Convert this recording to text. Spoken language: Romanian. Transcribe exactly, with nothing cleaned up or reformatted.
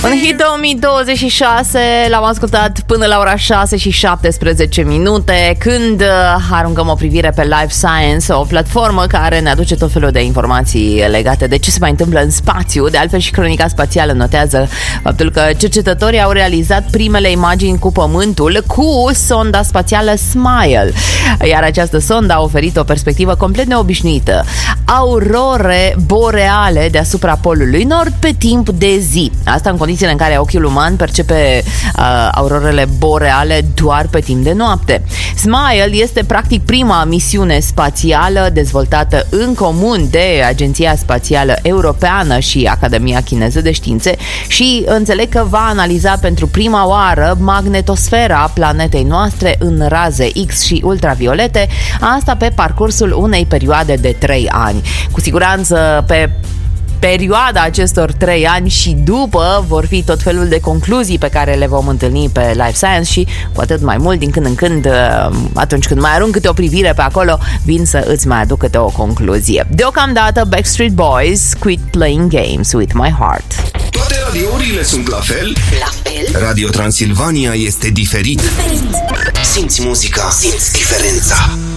În Hit două mii douăzeci și șase l-am ascultat până la ora șase și șaptesprezece minute, când aruncăm o privire pe Life Science, o platformă care ne aduce tot felul de informații legate de ce se mai întâmplă în spațiu. De altfel și Cronica Spațială notează faptul că cercetătorii au realizat primele imagini cu Pământul cu sonda spațială Smile, iar această sondă a oferit o perspectivă complet neobișnuită: aurore boreale deasupra polului nord pe timp de zi. Asta în condițiile în care ochiul uman percepe uh, aurorele boreale doar pe timp de noapte. Smile este practic prima misiune spațială dezvoltată în comun de Agenția Spațială Europeană și Academia Chineză de Științe și înțeleg că va analiza pentru prima oară magnetosfera planetei noastre în raze X și ultraviolete, asta pe parcursul unei perioade de trei ani. Cu siguranță pe perioada acestor trei ani și după vor fi tot felul de concluzii pe care le vom întâlni pe Life Science și cu atât mai mult din când în când, atunci când mai arunc câte o privire pe acolo, vin să îți mai aduc câte o concluzie. Deocamdată Backstreet Boys, Quit Playing Games With My Heart. Toate radiourile sunt la fel? La fel? Radio Transilvania este diferit. Diferit. Simți muzica, simți diferența.